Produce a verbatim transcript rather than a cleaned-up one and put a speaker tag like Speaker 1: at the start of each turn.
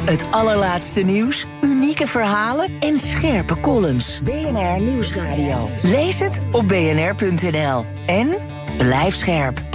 Speaker 1: Het allerlaatste nieuws, unieke verhalen en scherpe columns. B N R Nieuwsradio. Lees het op b n r punt n l. En blijf scherp.